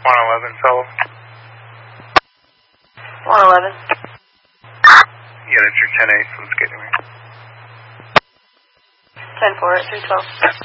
111, Sullivan. 111. Yeah, that's your 10-8, so let's get to me. 10-4 at 312.